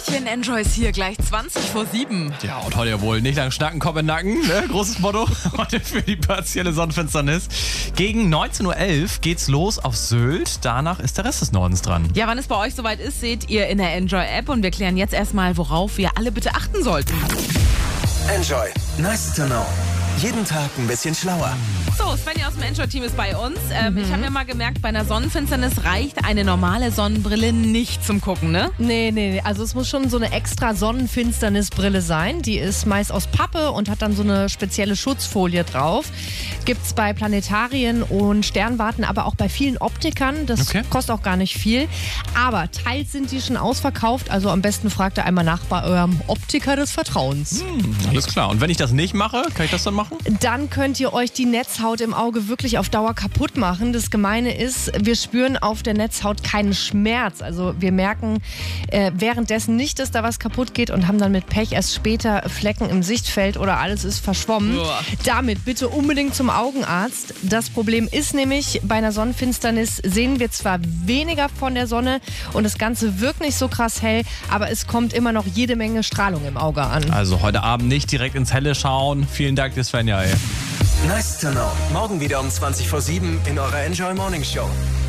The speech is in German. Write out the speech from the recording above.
Hallöchen, Enjoy ist hier gleich 20:07. Ja, und heute ja wohl nicht lang schnacken, Kopf in den Nacken. Ne? Großes Motto heute für die partielle Sonnenfinsternis. Gegen 19:11 Uhr geht's los auf Sylt. Danach ist der Rest des Nordens dran. Ja, wann es bei euch soweit ist, seht ihr in der Enjoy-App. Und wir klären jetzt erstmal, worauf wir alle bitte achten sollten. Enjoy. Nice to know. Jeden Tag ein bisschen schlauer. So, Svenja aus dem Enjoy-Team ist bei uns. Ich habe mir mal gemerkt, bei einer Sonnenfinsternis reicht eine normale Sonnenbrille nicht zum Gucken, ne? Nee. Also es muss schon so eine extra Sonnenfinsternisbrille sein. Die ist meist aus Pappe und hat dann so eine spezielle Schutzfolie drauf. Gibt's bei Planetarien und Sternwarten, aber auch bei vielen Optikern. Das kostet auch gar nicht viel. Aber teils sind die schon ausverkauft. Also am besten fragt ihr einmal nach bei eurem Optiker des Vertrauens. Alles klar. Und wenn ich das nicht mache, kann ich das dann machen? Dann könnt ihr euch die Netzhaut im Auge wirklich auf Dauer kaputt machen. Das Gemeine ist, wir spüren auf der Netzhaut keinen Schmerz. Also wir merken währenddessen nicht, dass da was kaputt geht und haben dann mit Pech erst später Flecken im Sichtfeld oder alles ist verschwommen. Uah. Damit bitte unbedingt zum Augenarzt. Das Problem ist nämlich, bei einer Sonnenfinsternis sehen wir zwar weniger von der Sonne und das Ganze wirkt nicht so krass hell, aber es kommt immer noch jede Menge Strahlung im Auge an. Also heute Abend nicht direkt ins Helle schauen. Vielen Dank dir, Svenja. Nice to know. Morgen wieder um 20:07 in eurer Enjoy Morning Show.